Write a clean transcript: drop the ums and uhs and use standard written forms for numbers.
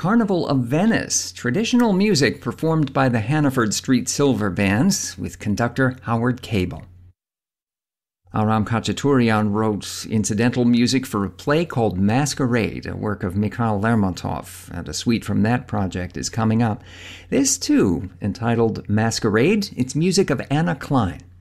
Carnival of Venice, traditional music performed by the Hannaford Street Silver Bands with conductor Howard Cable. Aram Khachaturian wrote incidental music for a play called Masquerade, a work of Mikhail Lermontov, and a suite from that project is coming up. This, too, entitled Masquerade, it's music of Anna Klein.